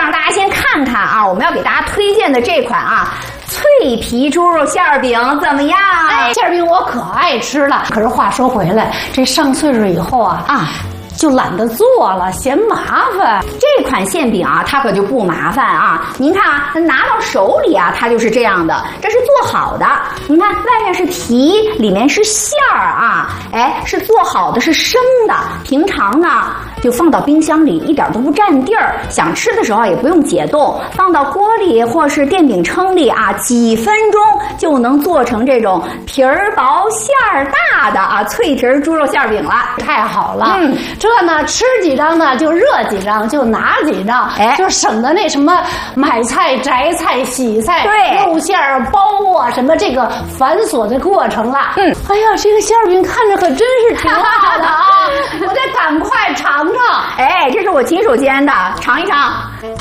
让大家先看看啊，我们要给大家推荐的这款啊脆皮猪肉馅饼怎么样？ 哎，馅饼我可爱吃了。可是话说回来，这上岁数以后啊就懒得做了，嫌麻烦。 这款馅饼啊，它可就不麻烦啊。您看啊，拿到手里啊，它就是这样的，这是做好的。您看，外面是皮，里面是馅儿啊，哎，是做好的，是生的。平常呢，就放到冰箱里，一点都不占地儿。想吃的时候也不用解冻，放到锅里或是电饼铛里啊，几分钟就能做成这种皮儿薄馅儿大的啊脆皮猪肉馅饼了。 太好了，这呢吃几张呢就热几张，就拿几张，哎，就省得那什么买菜、摘菜、洗菜、 对肉馅儿、包啊什么这个繁琐的过程了。哎呀，这个馅饼看着可真是挺好的啊！我得赶快尝尝。 哎，这是我亲手煎的，尝一尝。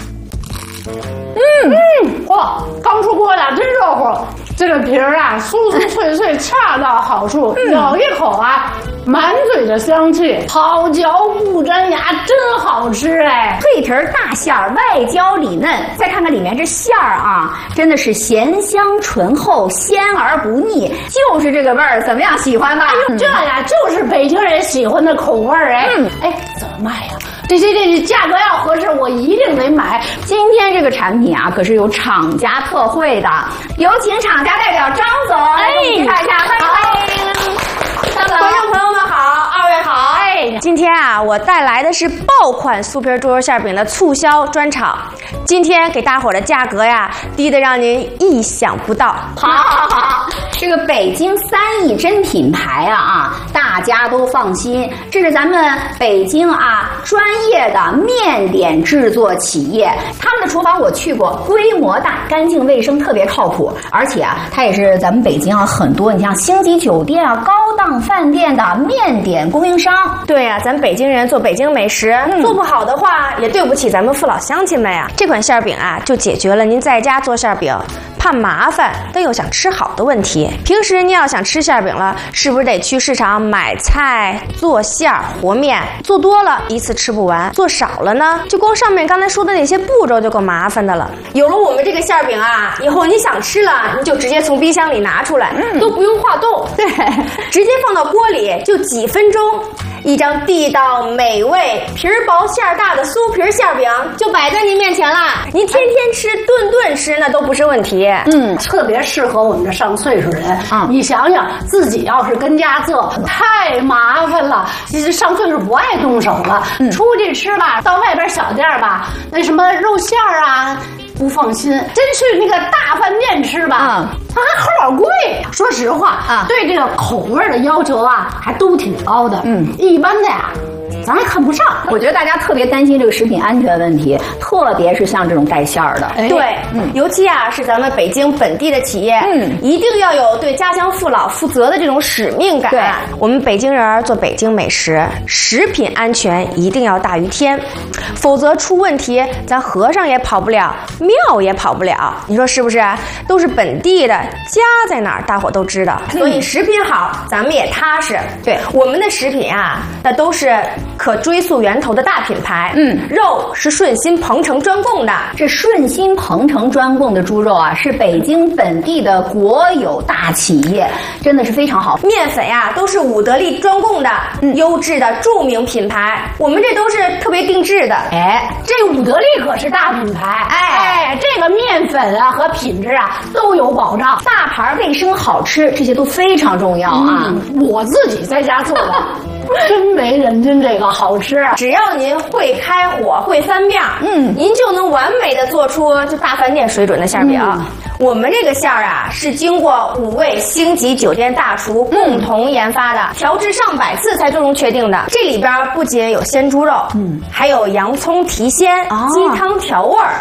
哇，刚出锅的真热乎。这个皮儿啊，酥酥脆脆，恰到好处，咬一口啊，满嘴的香气，好嚼不粘牙，真好吃哎！ 脆皮大馅儿，外焦里嫩，再看看里面这馅儿啊，真的是咸香醇厚，鲜而不腻，就是这个味儿，怎么样？喜欢吧？ 哎呦，这呀就是北京人喜欢的口味儿哎！哎，怎么卖呀？这价格要合适，我一定得买。 今天这个产品啊，可是有厂家特惠的，有请厂家代表张总，哎，看一下，欢迎张总。观众朋友们好，二位好。 哎，今天啊，我带来的是爆款酥皮猪肉馅饼的促销专场。今天给大伙儿的价格呀，低得让您意想不到。 好，这个北京3亿真品牌啊，大家都放心，这是咱们北京啊专业的面点制作企业，他们的厨房我去过，规模大，干净卫生，特别靠谱。而且啊，它也是咱们北京啊很多你像星级酒店啊、高档饭店的面点供应商。 对呀，咱北京人做北京美食，做不好的话也对不起咱们父老乡亲们呀。这款馅饼啊，就解决了您在家做馅饼怕麻烦但又想吃好的问题。平时您要想吃馅饼了，是不是得去市场买菜、做馅儿、和面？做多了一次吃不完，做少了呢，就光上面刚才说的那些步骤就够麻烦的了。有了我们这个馅饼啊，以后你想吃了，你就直接从冰箱里拿出来，都不用化冻，对，直接放到锅里，就几分钟。一张地道美味、皮儿薄馅儿大的酥皮馅饼就摆在您面前了，您天天吃、顿顿吃那都不是问题。 特别适合我们这上岁数人。你想想，自己要是跟家做，太麻烦了。其实上岁数不爱动手了，出去吃吧，到外边小店吧，那什么肉馅儿啊。不放心，真去那个大饭店吃吧，它还齁贵。说实话对这个口味的要求啊，还都挺高的。一般的呀，咱还看不上。 我觉得大家特别担心这个食品安全问题，特别是像这种带馅儿的。 对，尤其啊是咱们北京本地的企业，一定要有对家乡父老负责的这种使命感。对，我们北京人做北京美食，食品安全一定要大于天，否则出问题，咱和尚也跑不了，庙也跑不了。你说是不是？都是本地的，家在哪儿，大伙都知道。所以食品好，咱们也踏实。对，我们的食品啊，那都是可追溯源头的大品牌。肉是顺心鹏程专供的， 这顺心鹏程专供的猪肉啊，是北京本地的国有大企业，真的是非常好。 面粉呀，都是武德利专供的，优质的著名品牌，我们这都是特别定制的。 哎，这武德利可是大品牌，哎，这个面粉啊和品质啊都有保障， 大牌、卫生、好吃，这些都非常重要啊。 我自己在家做的。真没人家这个好吃， 只要您会开火、会翻面，您就能完美的做出就大饭店水准的馅饼。我们这个馅儿啊，是经过5位星级酒店大厨共同研发的，调制上百次才最终确定的。这里边不仅有鲜猪肉，还有洋葱提鲜、鸡汤调味儿，